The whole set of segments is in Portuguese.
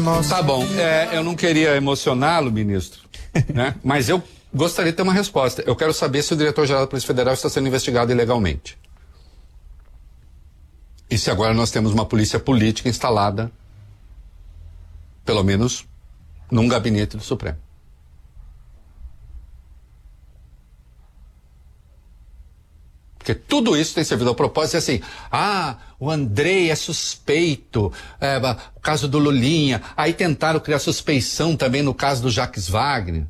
Tá bom, eu não queria emocioná-lo, ministro, né? Mas eu gostaria de ter uma resposta. Eu quero saber se o diretor-geral da Polícia Federal está sendo investigado ilegalmente. E se agora nós temos uma polícia política instalada, pelo menos, num gabinete do Supremo. Porque tudo isso tem servido ao propósito, assim, o Andrei é suspeito, o caso do Lulinha, aí tentaram criar suspeição também no caso do Jacques Wagner.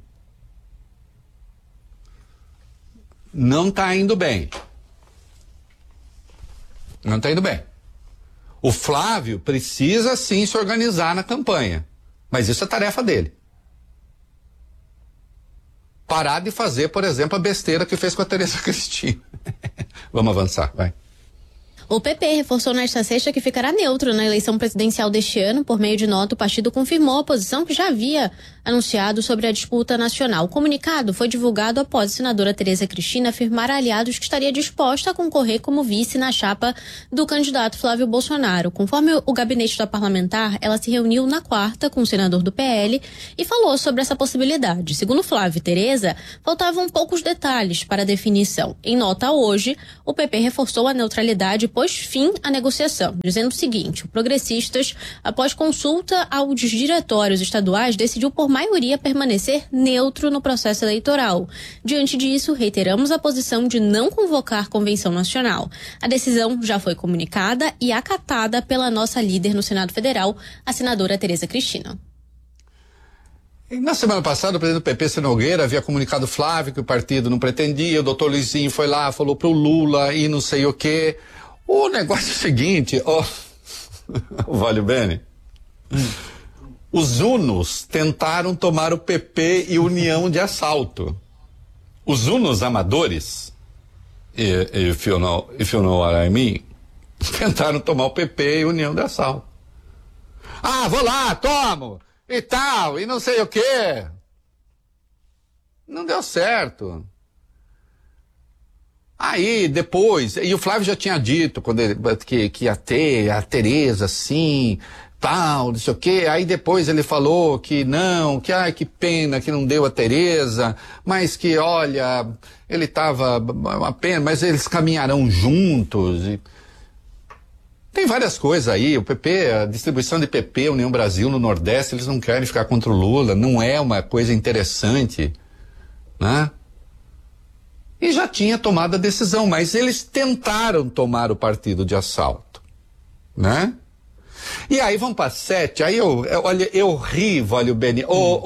Não está indo bem. Não está indo bem. O Flávio precisa sim se organizar na campanha, mas isso é tarefa dele. Parar de fazer, por exemplo, a besteira que fez com a Tereza Cristina. Vamos avançar, vai. O PP reforçou nesta sexta que ficará neutro na eleição presidencial deste ano. Por meio de nota, o partido confirmou a posição que já havia anunciado sobre a disputa nacional. O comunicado foi divulgado após a senadora Tereza Cristina afirmar a aliados que estaria disposta a concorrer como vice na chapa do candidato Flávio Bolsonaro. Conforme o gabinete da parlamentar, ela se reuniu na quarta com o senador do PL e falou sobre essa possibilidade. Segundo Flávio e Tereza, faltavam poucos detalhes para a definição. Em nota hoje, o PP reforçou a neutralidade pôs fim à negociação, dizendo o seguinte: o Progressistas, após consulta aos diretórios estaduais, decidiu por maioria permanecer neutro no processo eleitoral. Diante disso, reiteramos a posição de não convocar convenção nacional. A decisão já foi comunicada e acatada pela nossa líder no Senado Federal, a senadora Tereza Cristina. Na semana passada, o presidente do PP, Ciro Nogueira, havia comunicado Flávio que o partido não pretendia, o doutor Luizinho foi lá, falou pro Lula e não sei o quê. O negócio é o seguinte, Valho Bene, os Unos tentaram tomar o PP e União de assalto. Os Unos amadores, if you know what I mean, tentaram tomar o PP e União de assalto. Vou lá, tomo, e tal, e não sei o quê. Não deu certo. Aí, depois, e o Flávio já tinha dito quando que ia ter a Tereza, assim, tal, não sei o quê. Aí depois ele falou que não, que pena que não deu a Tereza, mas que, olha, ele tava uma pena, mas eles caminharão juntos. Tem várias coisas aí, o PP, a distribuição de PP, União Brasil no Nordeste, eles não querem ficar contra o Lula, não é uma coisa interessante, né? E já tinha tomado a decisão, mas eles tentaram tomar o partido de assalto, né? E aí vão para 7, aí eu ri, Valho Beni.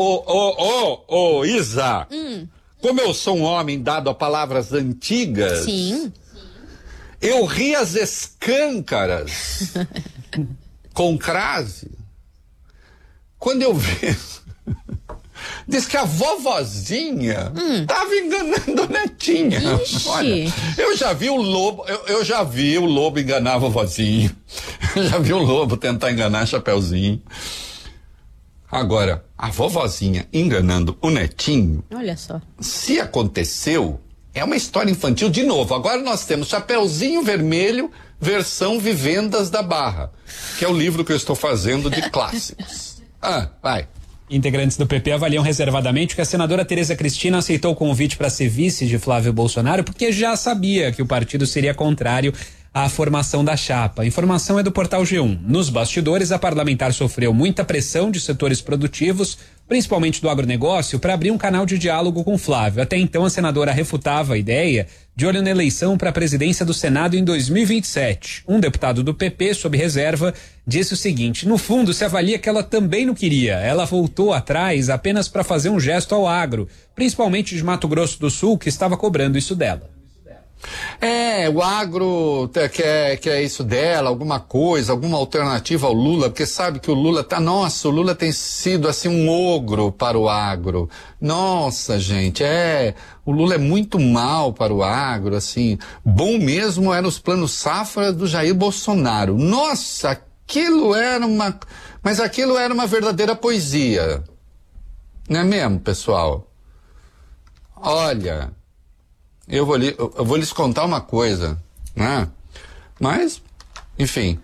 Isa, como eu sou um homem dado a palavras antigas, sim, eu ri as escâncaras com crase quando eu vi. Diz que a vovozinha tava enganando a netinha. Ixi. Olha, eu já vi o lobo enganar a vovozinha. Eu já vi o lobo tentar enganar a Chapeuzinho. Agora, a vovozinha enganando o netinho. Olha só. Se aconteceu, é uma história infantil de novo. Agora nós temos Chapeuzinho Vermelho, versão Vivendas da Barra, que é o livro que eu estou fazendo de clássicos. Vai. Integrantes do PP avaliam reservadamente que a senadora Tereza Cristina aceitou o convite para ser vice de Flávio Bolsonaro porque já sabia que o partido seria contrário à formação da chapa. A informação é do portal G1. Nos bastidores, a parlamentar sofreu muita pressão de setores produtivos, principalmente do agronegócio, para abrir um canal de diálogo com Flávio. Até então, a senadora refutava a ideia, de olho na eleição para a presidência do Senado em 2027. Um deputado do PP, sob reserva, disse o seguinte: no fundo, se avalia que ela também não queria. Ela voltou atrás apenas para fazer um gesto ao agro, principalmente de Mato Grosso do Sul, que estava cobrando isso dela. O agro quer isso dela, alguma coisa, alguma alternativa ao Lula, porque sabe que o Lula o Lula tem sido assim um ogro para o agro. Nossa, gente, o Lula é muito mal para o agro, assim. Bom mesmo eram os planos safra do Jair Bolsonaro. Nossa, aquilo era uma verdadeira poesia. Não é mesmo, pessoal? Olha, eu vou lhes contar uma coisa, né? Mas, enfim,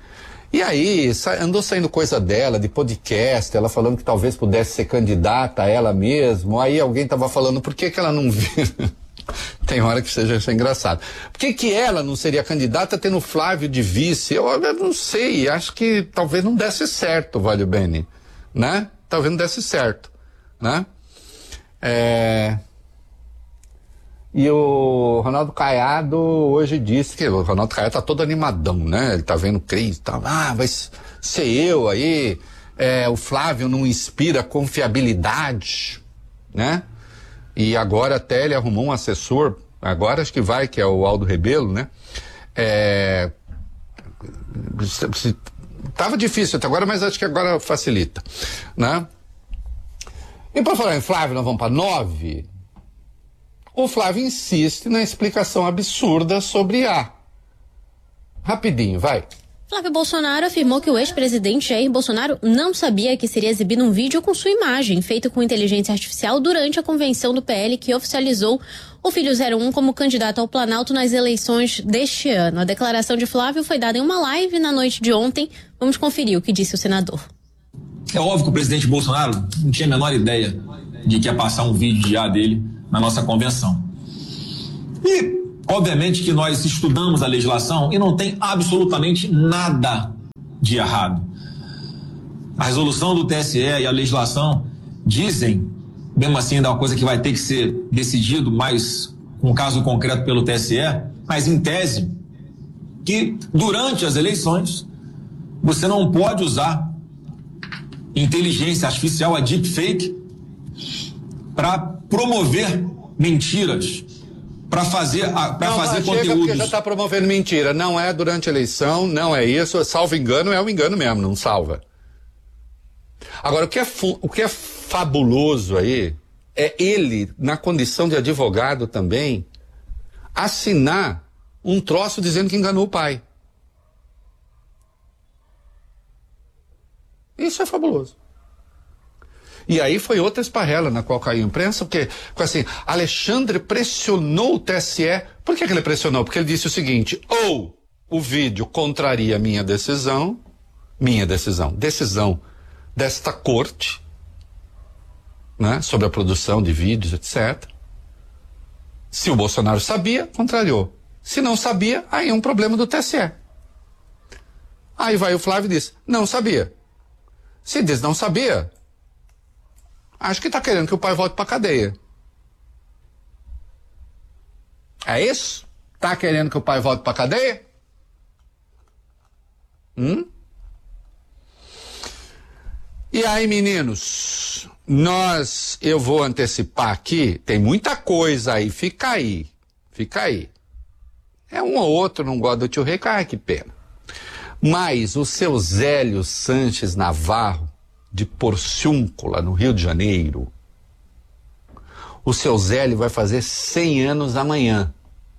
E aí, andou saindo coisa dela, de podcast, ela falando que talvez pudesse ser candidata a ela mesma. Aí alguém tava falando, por que ela não vira? Tem hora que seja isso engraçado. Por que ela não seria candidata tendo o Flávio de vice? Eu não sei, acho que talvez não desse certo, Valio Bene, né? Talvez não desse certo, né? E o Ronaldo Caiado hoje disse que o Ronaldo Caiado tá todo animadão, né? Ele tá vendo crise e tal. Vai ser eu aí. O Flávio não inspira confiabilidade, né? E agora até ele arrumou um assessor, agora acho que vai, que é o Aldo Rebelo, né? Tava difícil até agora, mas acho que agora facilita, né? E para falar em Flávio, nós vamos para 9. O Flávio insiste na explicação absurda sobre A. Rapidinho, vai. Flávio Bolsonaro afirmou que o ex-presidente Jair Bolsonaro não sabia que seria exibido um vídeo com sua imagem, feito com inteligência artificial, durante a convenção do PL que oficializou o Filho 01 como candidato ao Planalto nas eleições deste ano. A declaração de Flávio foi dada em uma live na noite de ontem. Vamos conferir o que disse o senador. É óbvio que o presidente Bolsonaro não tinha a menor ideia de que ia passar um vídeo já dele na nossa convenção. E, obviamente, que nós estudamos a legislação e não tem absolutamente nada de errado. A resolução do TSE e a legislação dizem, mesmo assim, ainda é uma coisa que vai ter que ser decidido mais com um caso concreto pelo TSE, mas em tese, que durante as eleições você não pode usar inteligência artificial, a deepfake, para promover mentiras, para fazer conteúdos. Porque já está promovendo mentira. Não é durante a eleição, não é isso. Salvo engano, é um engano mesmo, não salva. Agora, o que é fabuloso aí é ele, na condição de advogado também, assinar um troço dizendo que enganou o pai. Isso é fabuloso. E aí foi outra esparrela na qual caiu a imprensa, porque, assim, Alexandre pressionou o TSE. Por que ele pressionou? Porque ele disse o seguinte: ou o vídeo contraria minha decisão desta corte, né, sobre a produção de vídeos, etc. Se o Bolsonaro sabia, contrariou. Se não sabia, aí é um problema do TSE. Aí vai o Flávio e diz, não sabia. Se diz não sabia, acho que está querendo que o pai volte para cadeia. É isso? Tá querendo que o pai volte para cadeia? E aí, meninos, eu vou antecipar aqui, tem muita coisa aí, fica aí. É um ou outro, não gosta do tio Rei, que pena. Mas o seu Zélio Sanches Navarro, de Porciúncula, no Rio de Janeiro, o seu Zélio vai fazer 100 anos amanhã.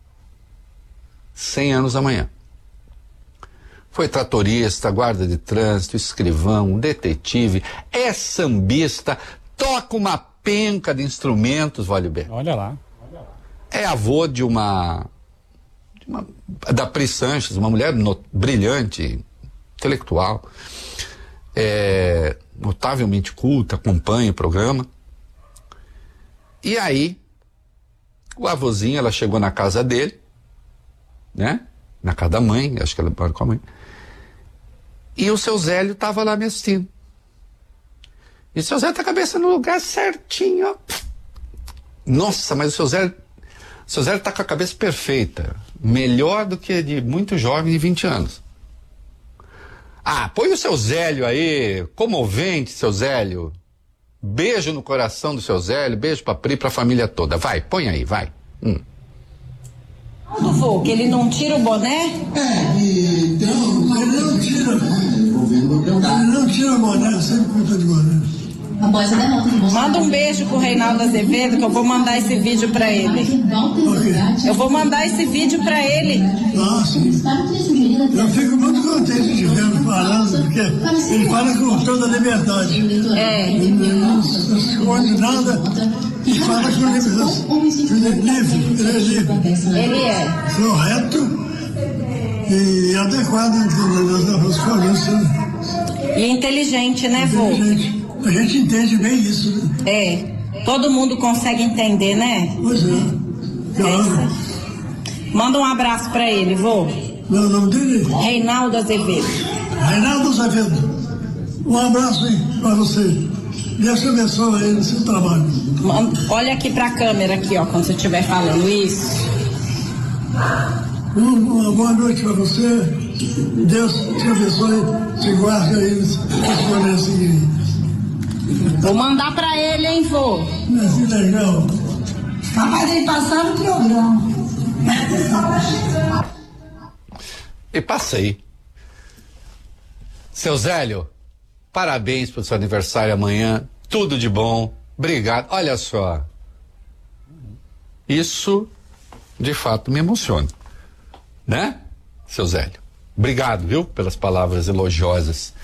100 anos amanhã. Foi tratorista, guarda de trânsito, escrivão, detetive, é sambista, toca uma penca de instrumentos, vale bem. Olha lá. É avô da Pri Sanches, uma mulher brilhante, intelectual, notavelmente culta, acompanha o programa. E aí, o avôzinho, ela chegou na casa dele, né? Na casa da mãe, acho que ela mora com a mãe. E o seu Zélio estava lá me assistindo. E o seu Zélio tá com a cabeça no lugar certinho, ó. Nossa, mas o seu Zélio tá com a cabeça perfeita. Melhor do que de muito jovem de 20 anos. Põe o seu Zélio aí, comovente, seu Zélio. Beijo no coração do seu Zélio, beijo pra Pri, pra família toda. Vai, põe aí, vai. Que ele não tira o boné? Ele não tira. Ele não tira o boné, sempre conta de boné. Manda um beijo pro Reinaldo Azevedo, que eu vou mandar esse vídeo pra ele. Eu vou mandar esse vídeo pra ele. Nossa, eu fico muito contente de vê-lo falando, porque ele fala com toda a liberdade. Ele não esconde nada e fala com liberdade. Ele é livre. Ele é. Correto e adequado nas paulistas. E inteligente, né, vô? A gente entende bem isso, né? Todo mundo consegue entender, né? Pois é. Claro. Manda um abraço pra ele, vô. Meu nome dele? Reinaldo Azevedo. Reinaldo Azevedo. Um abraço aí pra você. Deus abençoe aí no seu trabalho. Olha aqui pra câmera, aqui, ó, quando você estiver falando isso. Uma boa noite pra você. Deus te abençoe. Te guarde aí nesse momento seguinte. Vou mandar pra ele, hein, vô? Assim legal. Capaz dele passar no programa. E passei. Seu Zélio, parabéns pelo seu aniversário amanhã. Tudo de bom. Obrigado. Olha só. Isso, de fato, me emociona. Né, seu Zélio? Obrigado, viu, pelas palavras elogiosas.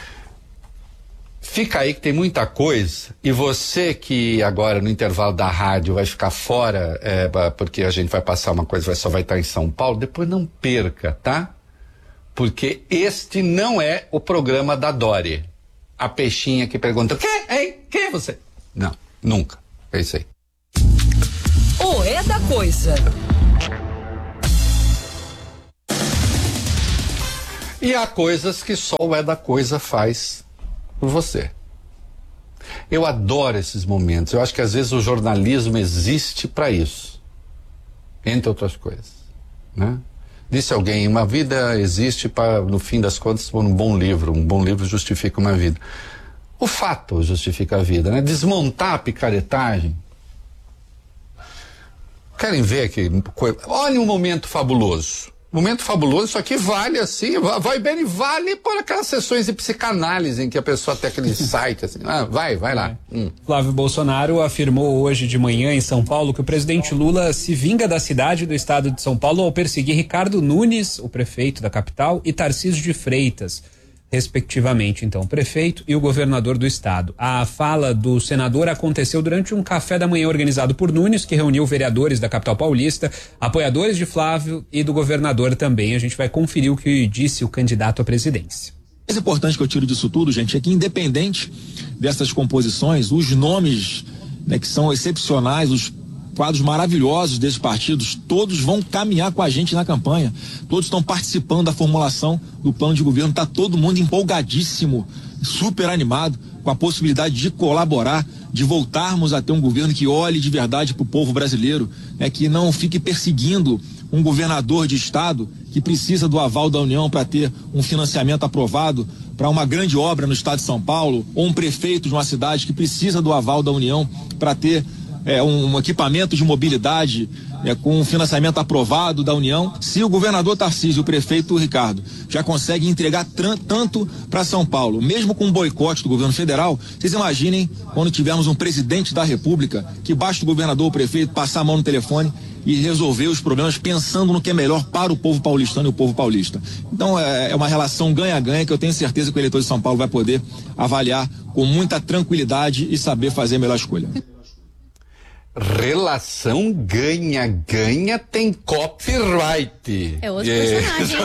Fica aí que tem muita coisa, e você que agora no intervalo da rádio vai ficar fora, porque a gente vai passar uma coisa, só vai estar em São Paulo, depois não perca, tá? Porque este não é o programa da Dori. A peixinha que pergunta, quem é você? Não, nunca. É isso aí. O É da Coisa. E há coisas que só o É da Coisa faz por você. Eu adoro esses momentos. Eu acho que às vezes o jornalismo existe para isso, entre outras coisas, né? Disse alguém, uma vida existe para, no fim das contas, um bom livro. Um bom livro justifica uma vida. O fato justifica a vida, né? Desmontar a picaretagem. Querem ver que coisa? Olha um momento fabuloso. Momento fabuloso, isso aqui vale assim, vai bem, vale por aquelas sessões de psicanálise em que a pessoa tem aquele site assim, vai lá. Flávio Bolsonaro afirmou hoje de manhã em São Paulo que o presidente Lula se vinga da cidade e do estado de São Paulo ao perseguir Ricardo Nunes, o prefeito da capital, e Tarcísio de Freitas, respectivamente, então, o prefeito e o governador do estado. A fala do senador aconteceu durante um café da manhã organizado por Nunes, que reuniu vereadores da capital paulista, apoiadores de Flávio e do governador também. A gente vai conferir o que disse o candidato à presidência. O mais importante que eu tiro disso tudo, gente, é que independente dessas composições, os nomes, né, que são excepcionais, os quadros maravilhosos desses partidos, todos vão caminhar com a gente na campanha, todos estão participando da formulação do plano de governo, está todo mundo empolgadíssimo, super animado com a possibilidade de colaborar, de voltarmos a ter um governo que olhe de verdade para o povo brasileiro, né, que não fique perseguindo um governador de estado que precisa do aval da União para ter um financiamento aprovado para uma grande obra no estado de São Paulo, ou um prefeito de uma cidade que precisa do aval da União para ter um equipamento de mobilidade com um financiamento aprovado da União. Se o governador Tarcísio e o prefeito Ricardo já conseguem entregar tanto para São Paulo, mesmo com um boicote do governo federal, vocês imaginem quando tivermos um presidente da República que basta o governador ou o prefeito passar a mão no telefone e resolver os problemas pensando no que é melhor para o povo paulistano e o povo paulista. Então é uma relação ganha-ganha que eu tenho certeza que o eleitor de São Paulo vai poder avaliar com muita tranquilidade e saber fazer a melhor escolha. Relação ganha-ganha tem copyright. É outro personagem.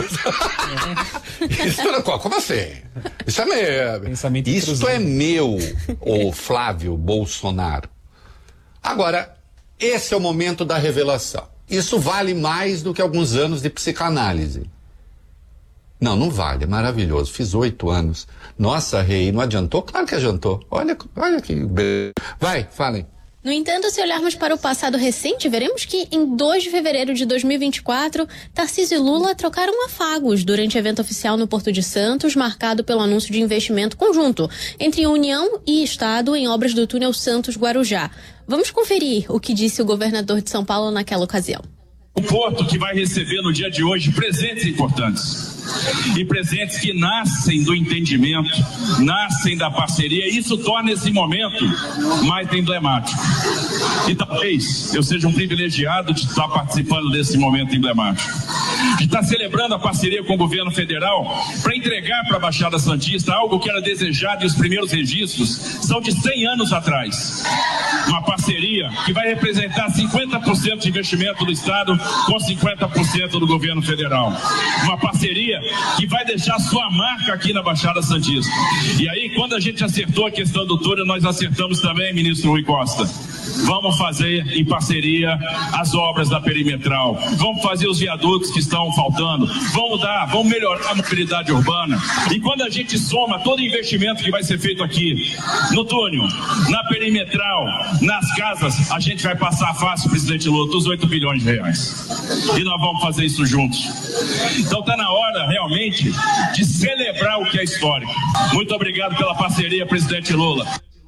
Como assim? Isso é meu. Pensamento Isso cruzado. é meu, o Flávio Bolsonaro. Agora, esse é o momento da revelação. Isso vale mais do que alguns anos de psicanálise. Não vale, é maravilhoso. Fiz 8 anos. Nossa, Rei, não adiantou? Claro que adiantou. Olha que... Vai, falem. No entanto, se olharmos para o passado recente, veremos que em 2 de fevereiro de 2024, Tarcísio e Lula trocaram afagos durante evento oficial no Porto de Santos, marcado pelo anúncio de investimento conjunto entre União e Estado em obras do túnel Santos-Guarujá. Vamos conferir o que disse o governador de São Paulo naquela ocasião. O Porto que vai receber no dia de hoje presentes importantes. E presentes que nascem do entendimento, nascem da parceria, e isso torna esse momento mais emblemático. E talvez eu seja um privilegiado de estar participando desse momento emblemático, de estar celebrando a parceria com o governo federal para entregar para a Baixada Santista algo que era desejado, e os primeiros registros são de 100 anos atrás. Uma parceria que vai representar 50% de investimento do Estado com 50% do governo federal. Uma parceria que vai deixar sua marca aqui na Baixada Santista. E aí, quando a gente acertou a questão do túnel, nós acertamos também, ministro Rui Costa. Vamos fazer em parceria as obras da perimetral. Vamos fazer os viadutos que estão faltando. Vamos melhorar a mobilidade urbana. E quando a gente soma todo o investimento que vai ser feito aqui, no túnel, na perimetral, nas casas, a gente vai passar fácil, presidente Lula, dos 8 bilhões de reais. E nós vamos fazer isso juntos. Então está na hora, realmente, de celebrar o que é histórico. Muito obrigado pela parceria, presidente Lula.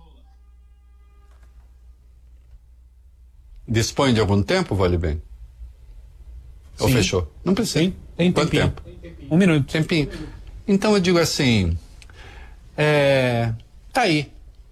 Dispõe de algum tempo, Vale Bem? Ou fechou? Não precisa. Tem quanto tempo? 1 minuto. Tempinho. Então eu digo assim, tá aí.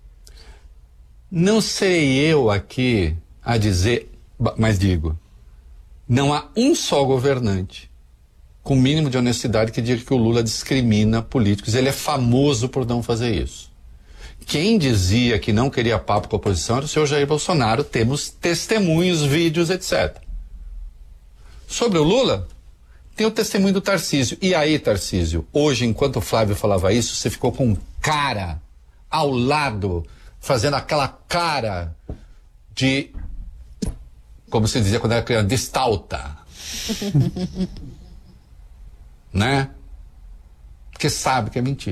Não serei eu aqui a dizer, mas digo, não há um só governante com o mínimo de honestidade que diga que o Lula discrimina políticos. Ele é famoso por não fazer isso. Quem dizia que não queria papo com a oposição era o senhor Jair Bolsonaro. Temos testemunhos, vídeos, etc. Sobre o Lula, tem o testemunho do Tarcísio. E aí, Tarcísio, hoje, enquanto o Flávio falava isso, você ficou com um cara ao lado, fazendo aquela cara de, como se dizia quando era criança, de stalta. Né? Porque sabe que é mentira.